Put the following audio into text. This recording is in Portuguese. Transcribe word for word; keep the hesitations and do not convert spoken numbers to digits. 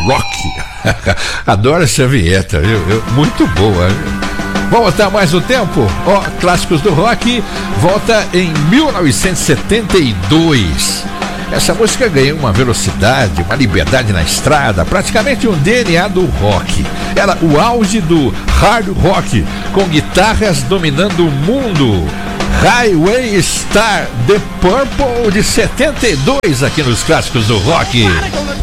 Rock. Adoro essa vinheta, viu? Eu, muito boa. Vamos botar mais o tempo? Ó, clássicos do rock volta em mil novecentos e setenta e dois. Essa música ganhou uma velocidade, uma liberdade na estrada, praticamente um D N A do rock. Era o auge do hard rock, com guitarras dominando o mundo. Highway Star, The Purple, de setenta e dois, aqui nos clássicos do rock.